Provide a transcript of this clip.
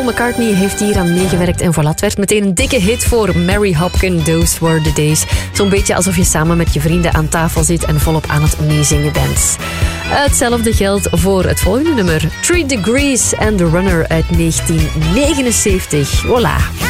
Paul McCartney heeft hier aan meegewerkt en voilà, het werd meteen een dikke hit voor Mary Hopkin, Those Were The Days. Zo'n beetje alsof je samen met je vrienden aan tafel zit en volop aan het meezingen bent. Hetzelfde geldt voor het volgende nummer, 3 Degrees and The Runner uit 1979. Voilà.